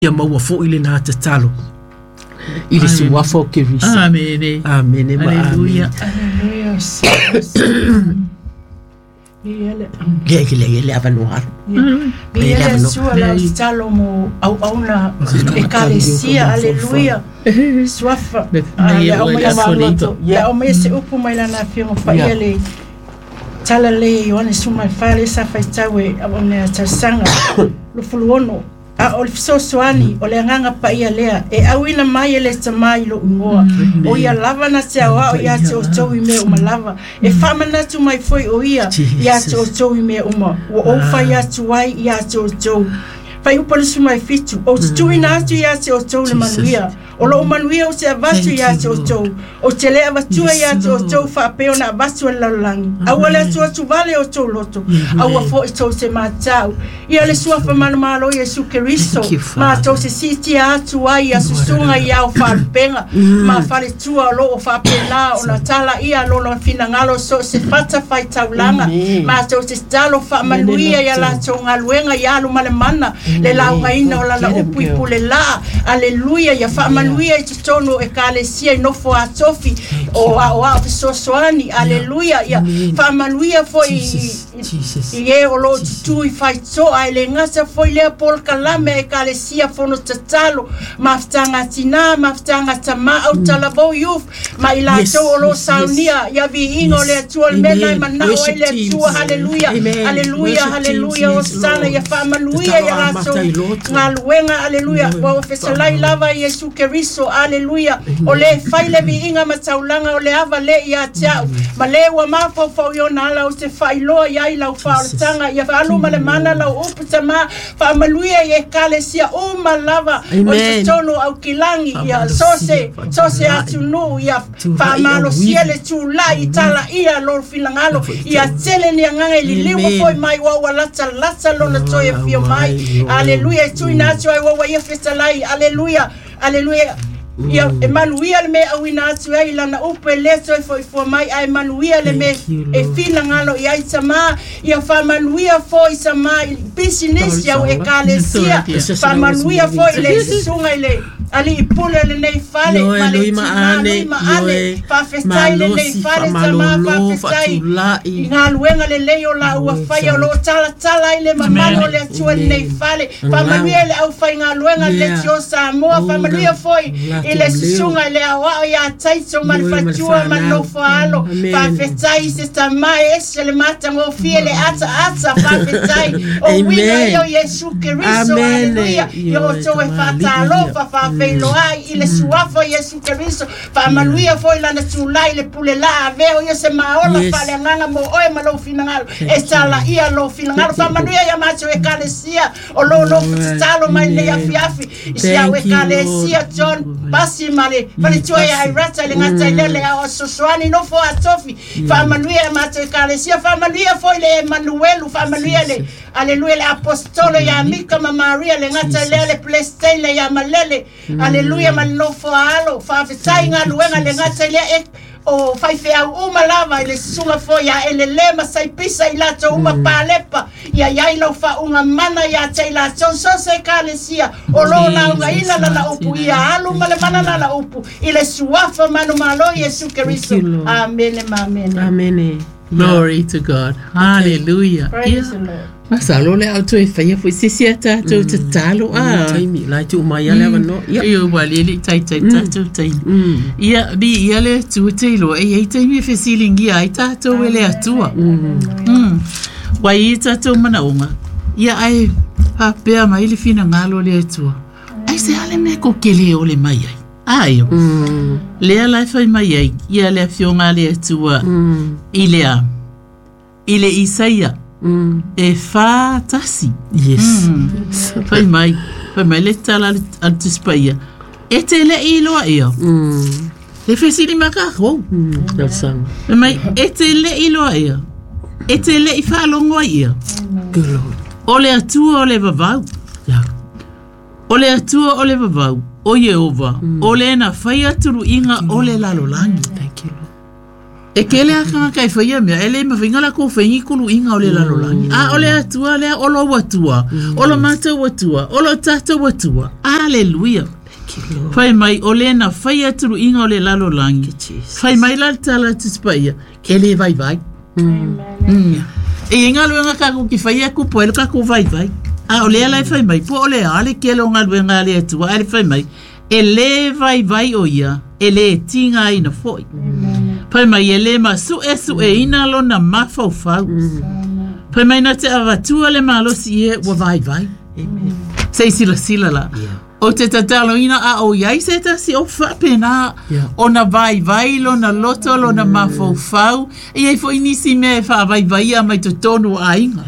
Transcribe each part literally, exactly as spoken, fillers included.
ia maua fo ile na tatalo ile si wafo kerisa. Amen. Amen. Hallelujah. Hallelujah. Dia que le le avanuar. Ele sua la stalo mo au au na ekaresia. Hallelujah. Swafa. Ya o mai maluto. Ya o mai se upu mai la na fio pa ele. Tala le Yohane suma fale sa faitawe abone tasanga. Lu fuluono. A o so soani o le nganga pa ia lea e awina mai ele tamai lo ngoa o ia lava na se awa o ia te o towi me o malava e fama na tu mai foi o ia ia te o towi me o ma o o fa ia tu wai ia te o towi fai upole su mai fitu o tu ina atu ia te o towi le manuia o lo manuia o se avatu ia te o towi o te le avatu ia te o towi fa apeo na avatu e laulangi a wale atu atu vale o towi loto a ua fo i towi se matau ia le suafa mana malo Yesu Keriso ma tau se siti atu ai a susunga ia o whapenga ma whare tua lo o whapena o na tala ia lo na finangalo so se fata whai taulanga ma tau se stalo whamanuia ia la tau ngaluenga ia lo mana mana le lau ngaina o lana upu i pule la aleluia ia whamanuia i tutono e kalesia i nofo a tofi o a o a fisosoani aleluia ia whamanuia fo i i e o lo tutu i whai toa e le ngasa foi lea pol kalame e kalesia fono tatalo maftanga tina maftanga tama au talabo yuf ma ila to lo saunia ya vi ingo le tuol mena mana o le tua haleluya haleluya haleluya osana ya famaluya ya raso ngaluenga haleluya wa fesalai lava Yesu Keriso haleluya o le faile vi inga mataulanga o le ava le ya tia ma le wa mafo fo yo na la o se failo ya ila fa tanga ya alu male mana la upu tama Famaluia ye kalesia o malava o te tono au kilangi ya sose sose atu no ya famalo siele tu la itala ia lo filangalo ya tele ni nganga liliwa foi mai wa walata lata lo na toye fio mai haleluya tu inacho ai wa ye festalai haleluya haleluya ia Emmanuel me awina atu ai lana upe leso e foi foi mai ai Emmanuel me e fina ngalo ia itama ia fa Emmanuel foi sama business ya e kalesia fa Emmanuel foi le sunga ile ali ipule le nei fale male maane maane fa festai le nei fale sama fa festai ngaluenga le leo la ua fai lo tala tala ile mamalo le atu nei fale fa Emmanuel au fai ngaluenga le tio Samoa fa Emmanuel foi ile sunga le awa ya taito manfatua manofalo fa festai se tamae se le mata mo fiele ata ata fa festai o wina yo Yesu Keriso haleluya yo to e fata lo fa fa felo ai ile suafa Yesu Keriso fa maluia foi la na tulai le pule la aveo yo se maola fa le nganga mo oe malo finangalo estala ia lo finangalo fa maluia ya macho e kalesia o lo lo stalo mai le afiafi sia we kalesia John basi male pale tua ya irata le ngata lele a sosoani no fo atofi fa manuia mate kalesia fa manuia foi le Emmanuel fa manuia le aleluia le apostolo ya mika ma Maria le ngata lele plestele ya malele aleluia man no fo alo fa fetai ngaluenga le ngata le o fai fe au uma lava ile sunga fo ya ele lema sai pisa ila to uma palepa ya ya ila fa una mana ya taila so so se kalesia o lo na nga ila la la upu ya alu male mana la la upu ile suafa manu malo Yesu Keriso amen amen amen glory to God hallelujah praise the Lord masalo le auto e fai foi se se ta to te talo ah taimi la tu mai ya leva no ia yo wali le tai tai ta to tai ia bi ia le tu te lo e ai taimi fe silingi ai ta to ele atua mm wai ta to mana uma ia ai pa pe mai le fina ngalo le atua ai se ale me ko kele o le mai ai ai le la fai mai ai ia le fionga le atua ile ile Isaia Mm. e fa tasi yes mm. fai mai fai mai le tala al tispaia e te le ilo ia mm. le fesili maka ho mm. del sang fai mai e te le ilo ia e te le i fa longo ia good Lord o le atua o le vavau yeah. o le atua o le vavau o Yehova mm. o le na fai aturu inga mm. o le lalolangi thank you Lord E ke lea kanga kai whaia mea, e le mawhinga la ko whaingi kulu inga o le lalolangi. A o le atua, lea olo watua, olo mata watua, olo tata watua. Aleluia. Whai mai o le na whaia turu inga o le lalolangi. Whai mai la tala tispaia, ke le vai vai. E inga luenga kako ki whaia kupo, elu kako vai vai. A o lea lai whai mai, po o le ale ke lo ngā luenga le atua, ale whai mai. E le vai vai o ia, e le tinga ina foi. Pai mai e le ma su e su e ina lo na mafau fau. Pai mai na te avatua le malosi e wa vai vai. Sei sila sila la. O te tatalo ina a o iai se ta si o whapena. O na vai vai lo na loto lo na mafau fau. E ei fo inisi me wha vai vai a mai to tonu a inga.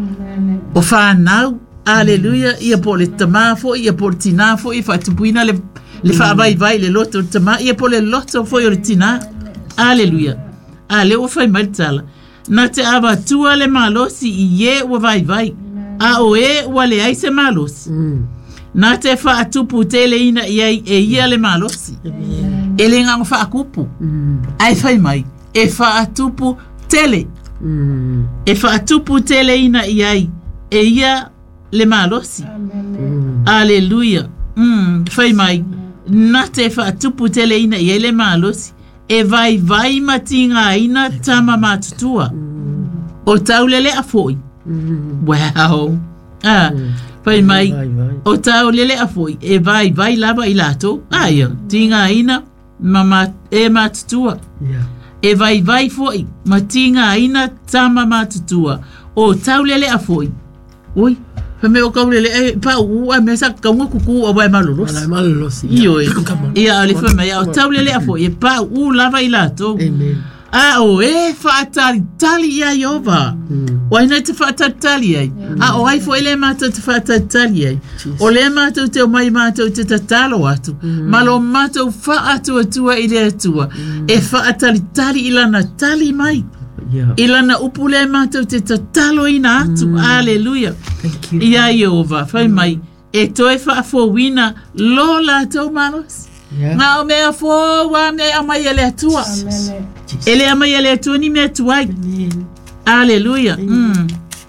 O whanau. Aleluia. Ia po le tamafo, ia po le tinafo, ia whatupuina le le wha vai vai le loto tama. Ia po le loto fo i le tina. Aleluia. A le o whai maritala. Na te awa tua le malosi i e ua vai vai. A o e ua le aise malosi. Na te wha atupu te le ina i ai e ia le malosi. E le ngang wha akupu. Ai whai mai. E wha atupu tele. E wha atupu te le ina i ai e ia le malosi. Aleluia. Whai mai. Na te wha atupu te le ina i ai le malosi. E vai vai matinga ina tama matutua. O taulele a foi. Wow. Ah, vai mai. O taulele a foi. E vai vai lava i lato. Aia, tinga ina mama e matutua. E vai vai foi. Matinga ina tama matutua. O taulele a foi. Oi. Fa me o kaulele e pa u a me sa kaunga kuku o vai malulos. Vai malulos. Io e. Ia ali fa me o taulele a foi e pa u lava i lato. Amen. A o e fa tali tali ia Jehova. O ina te fa tali ai. A o ai foi le mata te fa tali ai. O le mata te o mai mata te tatalo atu. Malo mata fa atu atua i le atua. E fa tali tali ilana tali mai. Yeah. Ilana upule mātou te tatalo ina atu. Mm. Aleluia. Thank you. Ia Jehova. Whai mm. mai. E toi whaafowina lo lātou malos. Yeah. Ngā o mea fō wa mea amai ele atua. Amen. Ele amai ele atua ni mea tuai. Amen. Aleluia. Mm.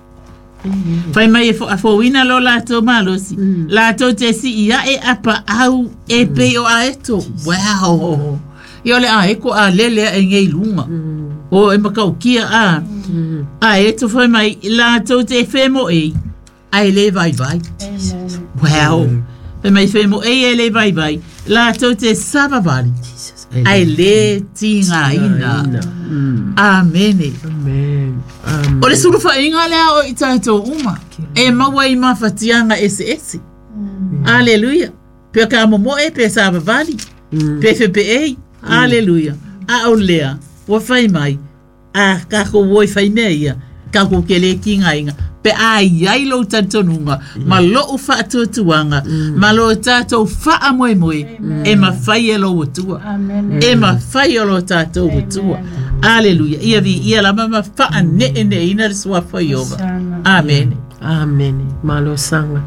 Whai mai e whaafowina lo lātou malos. Mm. Lātou te si ia e apa au e mm. pe o a eto. Wow. Ia ole a eko a lele e ngei lunga. Mm. O e makau kia a. Mm. A e to whai mai la tau te whemo e. A e le vai vai. Amen. Wow. E mai whemo e e le vai vai. La tau te sabavali. A e le tinga ina. Mm. Amen. Amen. O le suru wha inga lea o i tātou uma. E maua i mawhatianga ese ese. Mm. Aleluia. Pea ka momo e pe sabavali. Mm. Pe whepe e. Aleluia. A o lea. Wa whai mai, a kako woi whai mea ia, kako ke le ki ngainga, pe a iai lo tantonunga, ma lo u wha atuatuanga, ma lo tātou wha moe moe, e ma whai e lo watua, e ma whai e lo tātou watua. Aleluia, ia vi, ia la mama wha ne e ne ina risua whai ova. Amen. Amen. Ma lo sanga.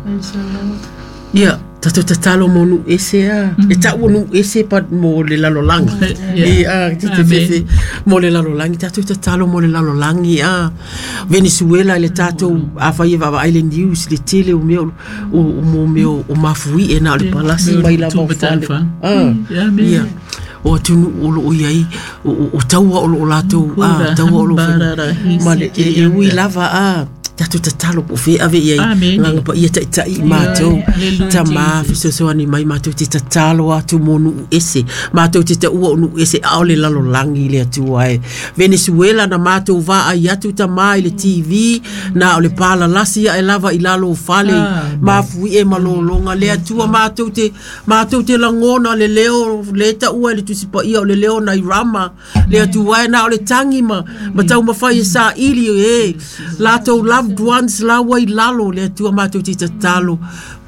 Ia. Tato tatalo monu ese a. E ta wonu ese pa mo le lalolangi. E a tite fefe mo le lalolangi. Tato tatalo mo le lalolangi a. Venezuela le tato a whai Vava Island News le tele o meo o mo meo o mafui e na le palasi mai la mawhale. Ah, ia. O tunu o lo iai o taua o lo lato a taua o lo ma le e ui lava a. Tato tatalo po fe ave iai nganga pa ia tai tai mātou ta mafi so so ani mai mātou te tatalo atu monu ese mātou te ta ua onu ese ao le lalo langi le atu ai Venezuela na mātou va ai atu ta mai le T V na o le pala lasi e lava i lalo fale mafui e malolonga le atu mātou te mātou te langona le leo le ta ua le tusi pa ia o le leo na irama le atu ai na o le tangima ma tau mawhai e sa ili e lato loved ones la wai lalo le tua mātou te tatalo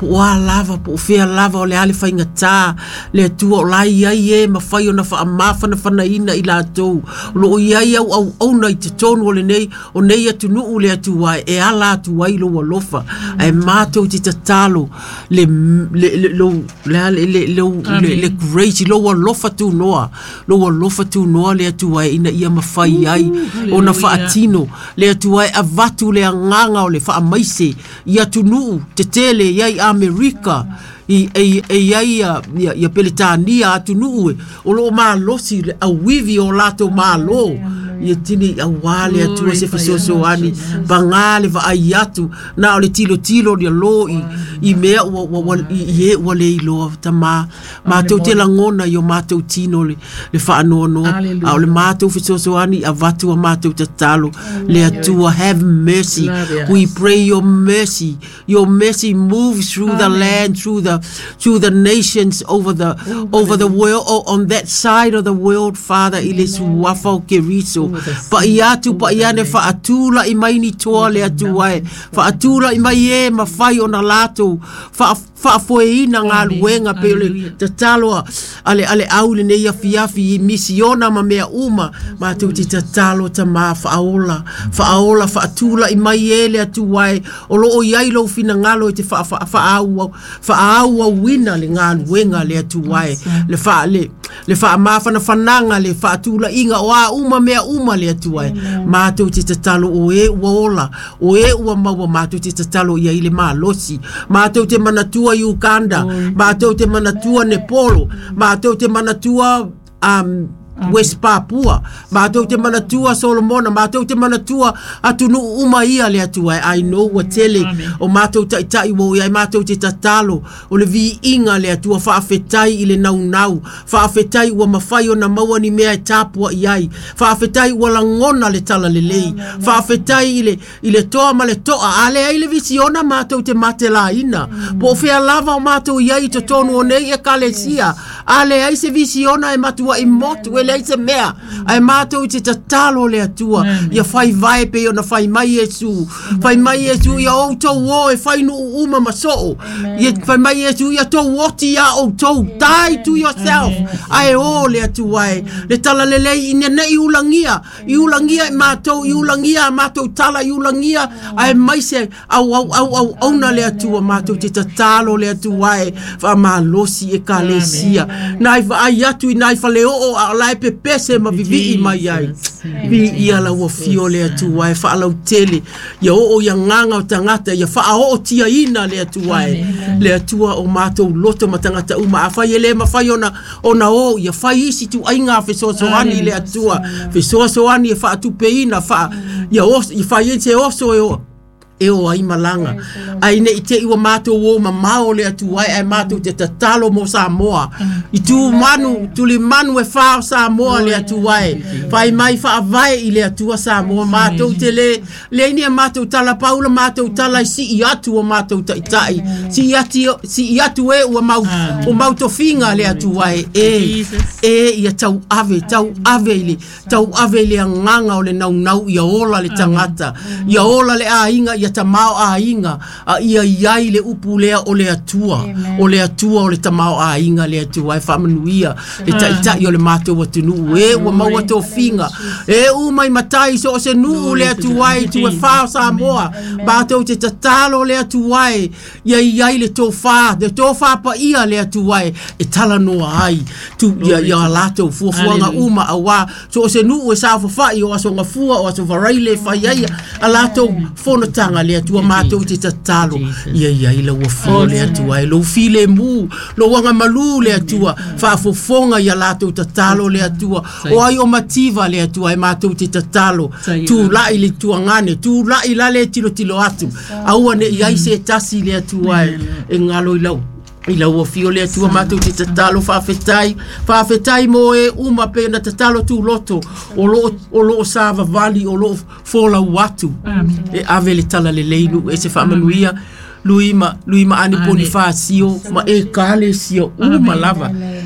po a lava po fea lava o le ale fainga tā le tua o lai ai e ma fai ona fa amafana fana ina i lātou lo iai au au au na i te tonu o le nei o nei atu nuu le atu wai e ala atu wai lo walofa e mātou ti tatalo le le le lo le le le le le crazy lo walofa tu noa lo walofa tu noa le atu wai ina ia mawhai ai o na whaatino le atu wai a vatu le anganga o le wha amaise i atu nuu te tele iai Amerika i e e ai ia ia Peletania atu nuu o lo ma losi a wivi o lato ma lo ia tini a wale atu se fisoso ani bangale va ai atu na o le tilo tilo le lo i i mea o o i e o le lo tama ma te te langona yo ma te tino le le fa no no a le ma te fisoso ani a vatu a ma te tatalo le atu have mercy we pray your mercy your mercy moves through the land through the through the nations over the over the world or on that side of the world Father it is wafo keriso pa iatu pa iane fa atula i mai ni toa le atu ai fa atula i mai e ma fai ona lato fa fa foeina ngā luenga pe le te taloa ale ale au le nei afi afi i misiona ma mea uma ma tu ti te talo ta ma fa aola fa aola fa atula i mai e le atu ai o lo o iai lo fina ngalo te fa fa fa au fa au wina le ngā luenga le atu ai le fa le le fa ma fa na fananga le fa atula inga o a uma mea uma le atu ai ma tu ti te talo o e wola o e ua maua ma tu ti te talo ia ile ma losi ma tu te manatua Uganda, ma tau te manatua Nepal, ma tau te manatua um, West Papua, ma tau te manatua Solomona, ma tau te manatua atunu uma ia le atua I know what tele o ma tau tai tai wo ia ma tau te tatalo o le vi inga le atua fa afetai ile nau nau fa afetai wa mafai ona maua ni mea tapua iai fa afetai wa langona le tala le lei fa afetai ile ile toa ma le toa ale ile visiona ma tau te matela ina po fea lava o ma tau iai to tonu o nei e kalesia ale ai se visiona e matua i motu le se mea ai matou te tatalo le atua ia fai vai pe ona fai mai Yesu fai mai Yesu ia o to wo e fai no uma maso ia fai mai Yesu ia to woti ia o to die to yourself ai o le atua le tala le lei ina nei ulangia i ulangia matou i ulangia matou tala i ulangia ai mai se au au au ona le atua matou te tatalo le atua fa malosi e kalesia nai va ai atu nai fa le o ala pe pese ma vivi mai ai vi ia la wo fiole atu ai fa la tele ia o ia nganga o tangata ia fa o tia ina le atu ai le atu o mato loto matangata uma afa ele ma fa ona ona o ia fa isi tu ainga fe so so ani le atu fe so so ani fa tu peina fa ia o fa yente o so e o ai malanga ai ne ite iwa mato wo mamao le atu ai ai mato te tatalo mo Samoa i tu manu tu li manu e fa Samoa le atu ai fai mai fa vai i le atu Samoa mato te le le ni mato tala paula mato tala si i atu o mato tai tai si i atu si i atu e o mau o mau to finga le atu ai e e ia tau ave tau ave le tau ave le nganga o le nau nau ia ola le tangata ia ola le ainga ia tamao a inga a ia iai le upulea o le atua o le atua o le tamao a inga le atua e whamanuia le taita i o le mato wa tunu e wa maua tō finga e umai matai so o se nuu le atua e tu e whao Samoa mato te tatalo le atua e ia iai le tō wha le tō wha pa ia le atua e e tala noa ai tu ia ia lato fuafuanga uma a wā so o se nuu e sa whawhai o aso ngafua o aso wharaile whaiaia a lato whonotanga le atua matou te tatalo ia ia ila ua fio le atua e lo file mu lo wanga malu le atua whaafofonga ia latou tatalo le atua o ai o mativa le atua e matou te tatalo tu lai le tuangane tu lai la le tilo tilo atu aua ne iai se tasi le atua e ngalo ilau ila ua fio le atua matou te tatalo whaafetai whaafetai mo e uma pena tatalo tu loto o lo o lo sava vali o lo fola watu e ave le tala le leinu e se whaamanuia luima luima ane Bonifasio ma e kale sio uma lava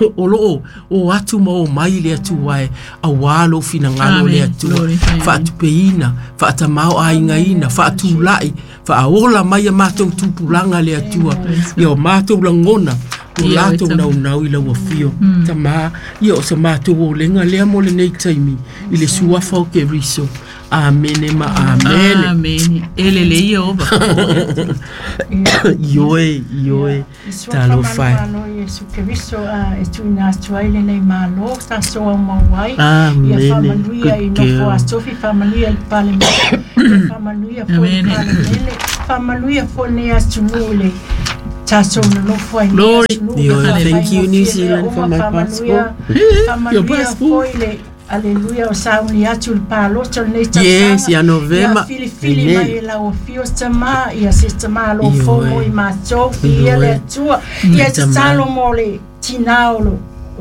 o loo o atu mo mai le atu wae a walo fina ngalo le atu fa atu peina fa atamao a inga ina fa atu lai fa aola mai a matou tupulanga le atua yo matou langona o lato nau nau ila wafio tama yo sa matou o lenga lea mo le nei taimi ile suafa o ke riso amen ma amen amen ele le yo ba yoe yoe talo fai Yesu Kristo a etu ina tuaile nei malo ta so mo wai amen ia famanuia ino fo astofi famanuia pale famanuia fo pale famanuia fo ne astunule ta so no fo ai glory thank you New Zealand for my passport your passport Aleluia, o sauni atu il palo, tol nei tau yes, ia novema. Ia fili fili mai la o fio tama, ia se tama lo fomo i matou, ia le atua, ia te talo mo le tinaolo,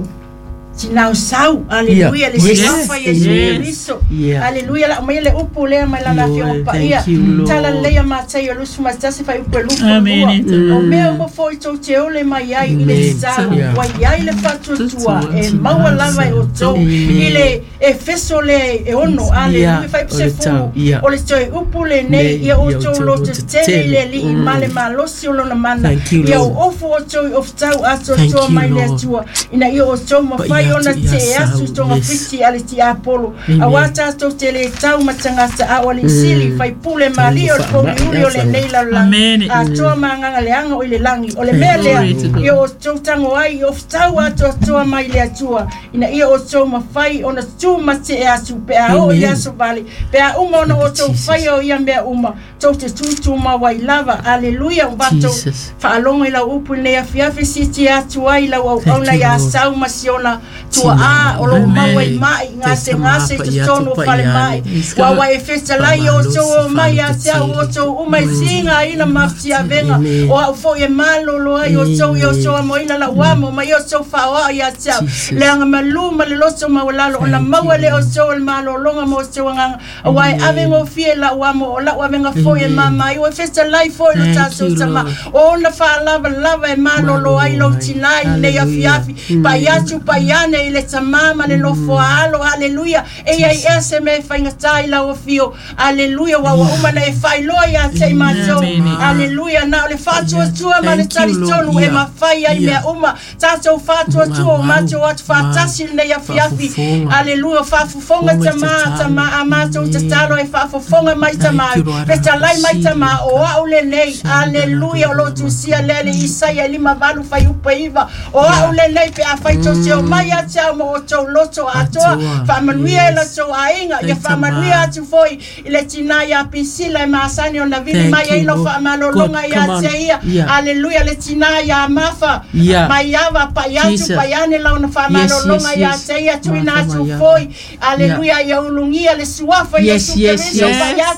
tinao sau, aleluia, le siafa Yesu Kristo, aleluia, la mai le upu lea mai la nafio pa ia, tala lea matai o lusu matasi fai upe lupu mua, o mea umo foi tau te ole mai ai, ile talo, wai ai le fatu tua, e maua lava e o tau, ile e feso le e ono, aleluia, fai pse fu, o le toi upu le nei, ia o tau lo te tele le li i male malosi o lona mana, ia o ofu o tau i of tau ato tua mai le tua, ina ia o tau mawhai ona te asu tonga fiti ale ti Apollo a wata to te le tau matangata a wali sili fai pule mali o poli uri o le neila langi a toa manganga le anga o le langi o le mea lea i o tau tango ai o ftau ato toa mai le atua ina ia o tau mawhai ona tu mate e asu pe a o i asu vali pe a uma ona o tau whai o ia mea uma tau te tutu ma wai lava aleluia o bato whaalongo i la upu nea fiafe siti atu ai la au auna i a sau masiona tua a o lo mawe mai ngase ngase te tonu fale mai wa wa e festa lai o so mai a te o so o mai singa ina mafti a venga o a fo e malo lo ai o so o so mo ina la wa mo mai o so fa o ya te le anga malu ma le loso ma wala lo na mawe le o so el malo longa mo so nga wa e avengo fie la wa mo la wa venga fo e mama i o festa lai fo lo ta so sama o na fa lava lava e malo lo ai lo tinai ne ya fiafi pa ya tu pa ya ne ile tamama le no fo alo haleluya e ai ese me fainga tai la o fio haleluya wa wa uma na e fai lo ya te mato haleluya na le fatu tu ma le tali tonu e ma fai ai me uma tato fatu tu mato wat fatasi ne ya fiafi haleluya fa fonga tama tama amato talo e fa fonga mai tama peta lai mai tama o au le nei haleluya lo tu sia le Isaia lima valu fai upeiva o au le nei pe a fai to se o mai a tau mo o tau loto atoa fa manuia la so ainga ia fa manuia tu foi ile tina ya pisila masani ona vini mai ai no fa malolonga ya tia haleluya le tina ya mafa mai ava pa ya tu pa ya ne la ona fa malolonga ya tia tu ina tu foi haleluya ya ulungia le suafa yes yes yes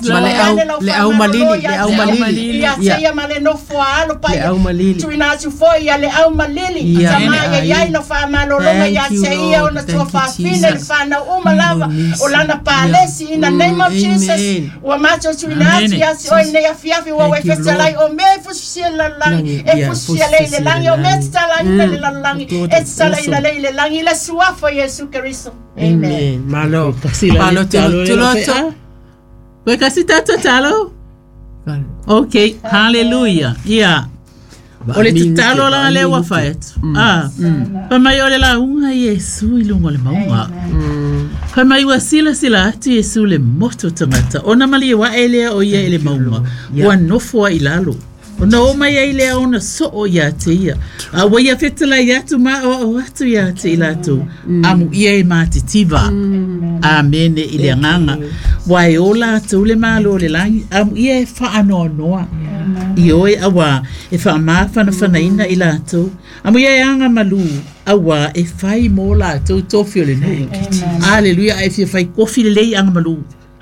le au malili le au malili ya tia male no fo alo pa tu ina tu foi ya le au malili tama ya ya no fa malolonga ya tia ona tu fa fina fa na uma lava o lana palesi in the name of Jesus wa macho tu ina tia o ne ya fiafi wa we festalai o me fusiela langi e fusiela le langi o me stala le langi e stala ile le langi la suafa Yesu Kristo amen malo malo te lo we kasi tata talo okay hallelujah yeah ole talo la le wa fait ah pa mai ole la unga Yesu ilungo le maunga pa mai wa sila sila ati Yesu le moto tamata ona mali wa ele o ye ele maunga wa no fo ilalo ona o mai ele ona so o ya te ia a wa ya fetela ya tu ma o atu ya te ilato amu ye matitiva amen ile nganga wa ola tu le malo le langi amu ye fa ano noa ioi awa e fa ma fa na fa na ina ilato amu ye anga malu awa e fai mo la to to fio le no hallelujah e fai kofi le anga malu